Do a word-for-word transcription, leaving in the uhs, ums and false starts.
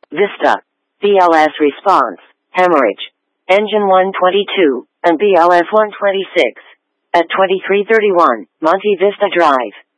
Vista. B L S response, hemorrhage. Engine one twenty-two, and B L S one twenty-six. At twenty-three thirty-one, Monte Vista Drive.